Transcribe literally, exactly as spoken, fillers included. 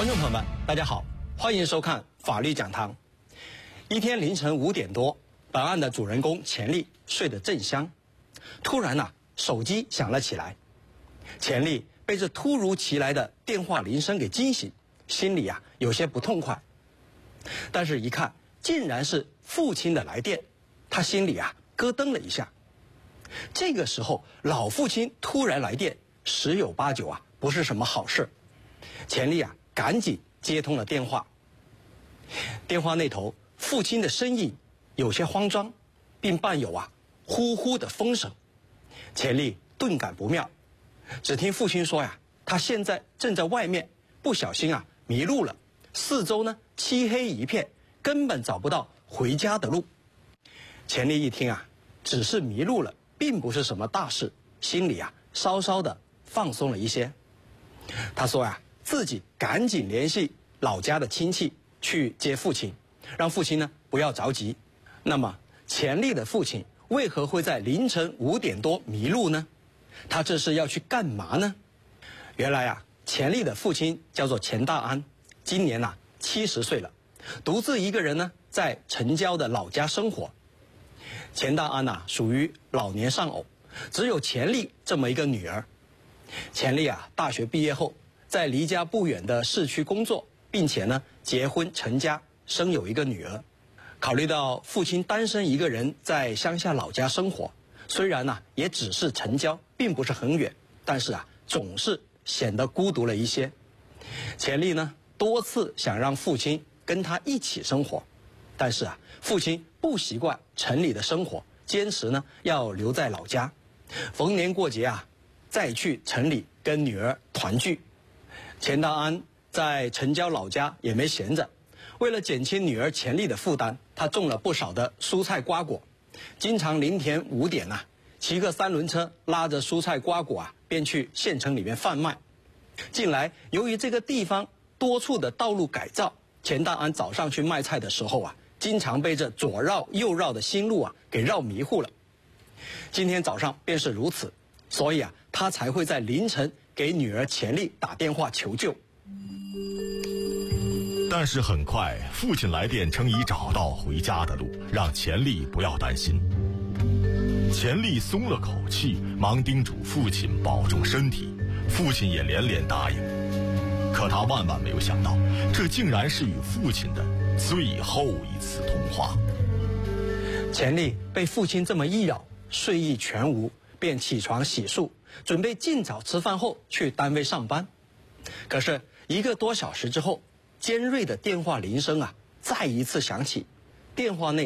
观众朋友们，大家好，欢迎收看法律讲堂。一天凌晨五点多，本案的主人公钱丽睡得正香，突然啊，手机响了起来。钱丽被这突如其来的电话铃声给惊醒，心里啊有些不痛快。但是，一看竟然是父亲的来电，他心里啊咯噔了一下。这个时候，老父亲突然来电，十有八九啊不是什么好事。钱丽啊赶紧接通了电话。电话那头，父亲的声音有些慌张，并伴有啊呼呼的风声。钱丽顿感不妙，只听父亲说呀，他现在正在外面，不小心啊迷路了，四周呢漆黑一片，根本找不到回家的路。钱丽一听啊，只是迷路了，并不是什么大事，心里啊稍稍的放松了一些。他说呀，自己赶紧联系老家的亲戚去接父亲，让父亲呢不要着急。那么钱丽的父亲为何会在凌晨五点多迷路呢？他这是要去干嘛呢？原来啊，钱丽的父亲叫做钱大安，今年呐七十岁了，独自一个人呢在城郊的老家生活。钱大安呐属于老年丧偶，只有钱丽这么一个女儿。钱丽啊大学毕业后，在离家不远的市区工作，并且呢结婚成家，生有一个女儿。考虑到父亲单身一个人在乡下老家生活，虽然呢也只是城郊，并不是很远，但是啊总是显得孤独了一些。钱丽呢多次想让父亲跟他一起生活，但是啊父亲不习惯城里的生活，坚持呢要留在老家，逢年过节啊再去城里跟女儿团聚。钱大安在城郊老家也没闲着，为了减轻女儿钱丽的负担，他种了不少的蔬菜瓜果，经常凌晨五点啊，骑个三轮车拉着蔬菜瓜果啊，便去县城里面贩卖。近来由于这个地方多处的道路改造，钱大安早上去卖菜的时候啊，经常被这左绕右绕的新路啊给绕迷糊了。今天早上便是如此，所以啊，他才会在凌晨给女儿钱丽打电话求救。 但是很快，父亲来电称已找到回家的路，让钱丽不要担心。钱丽松了口气，忙叮嘱父亲保重身体，父亲也连连答应。可他万万没有想到，这竟然是与父亲的最后一次通话。 钱丽被父亲这么一扰，睡意全无，便起床洗漱，准备尽早吃饭后去单位上班。可是一个多小时之后，尖锐的电话铃声啊再一次响起，电话内